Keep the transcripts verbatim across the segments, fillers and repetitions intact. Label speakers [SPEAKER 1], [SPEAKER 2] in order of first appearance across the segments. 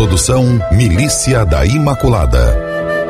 [SPEAKER 1] Produção Milícia da Imaculada.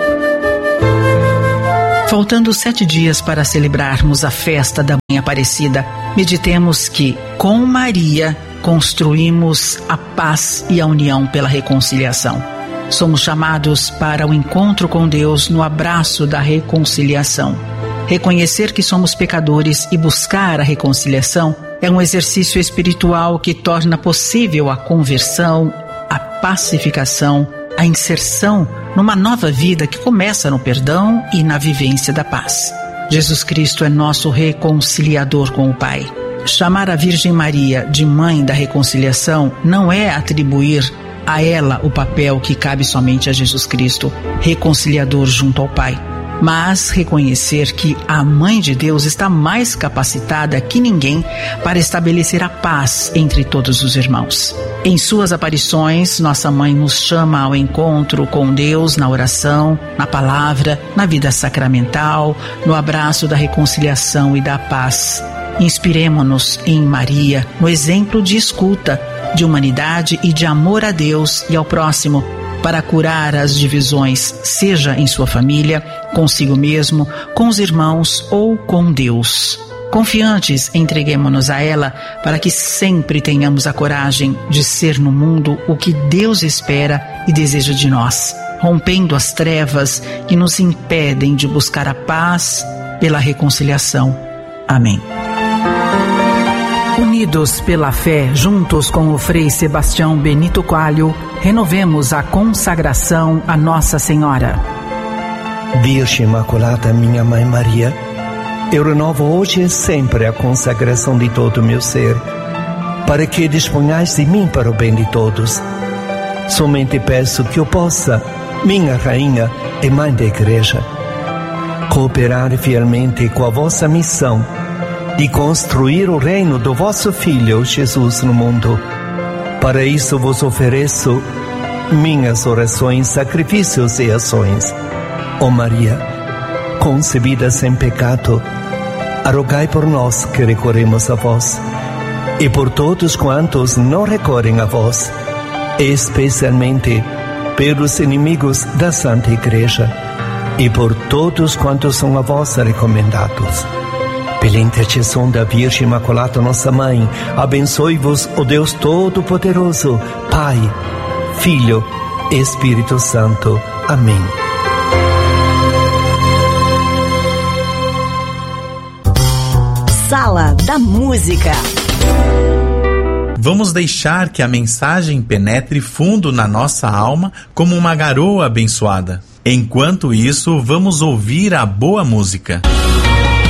[SPEAKER 2] Faltando sete dias para celebrarmos a festa da Mãe Aparecida, meditemos que, com Maria, construímos a paz e a união pela reconciliação. Somos chamados para o encontro com Deus no abraço da reconciliação. Reconhecer que somos pecadores e buscar a reconciliação é um exercício espiritual que torna possível a conversão, a pacificação, a inserção numa nova vida que começa no perdão e na vivência da paz. Jesus Cristo é nosso reconciliador com o Pai. Chamar a Virgem Maria de Mãe da Reconciliação não é atribuir a ela o papel que cabe somente a Jesus Cristo, reconciliador junto ao Pai, mas reconhecer que a Mãe de Deus está mais capacitada que ninguém para estabelecer a paz entre todos os irmãos. Em suas aparições, nossa Mãe nos chama ao encontro com Deus na oração, na palavra, na vida sacramental, no abraço da reconciliação e da paz. Inspiremo-nos em Maria, no exemplo de escuta, de humanidade e de amor a Deus e ao próximo, para curar as divisões, seja em sua família, consigo mesmo, com os irmãos ou com Deus. Confiantes, entreguemo-nos a ela para que sempre tenhamos a coragem de ser no mundo o que Deus espera e deseja de nós, rompendo as trevas que nos impedem de buscar a paz pela reconciliação. Amém. Unidos pela fé, juntos com o Frei Sebastião Benito Coelho, renovemos a consagração a Nossa Senhora.
[SPEAKER 3] Virgem Imaculada, minha Mãe Maria, eu renovo hoje e sempre a consagração de todo o meu ser, para que disponhais de mim para o bem de todos. Somente peço que eu possa, minha Rainha e Mãe da Igreja, cooperar fielmente com a vossa missão de construir o reino do vosso Filho Jesus no mundo. Para isso vos ofereço minhas orações, sacrifícios e ações. Ó Maria, concebida sem pecado, rogai por nós que recorremos a vós, e por todos quantos não recorrem a vós, especialmente pelos inimigos da Santa Igreja, e por todos quantos são a vós recomendados. Pela intercessão da Virgem Imaculada, nossa Mãe, abençoe-vos o Deus Todo-Poderoso, Pai, Filho e Espírito Santo. Amém.
[SPEAKER 4] Sala da Música.
[SPEAKER 5] Vamos deixar que a mensagem penetre fundo na nossa alma como uma garoa abençoada. Enquanto isso, vamos ouvir a boa música.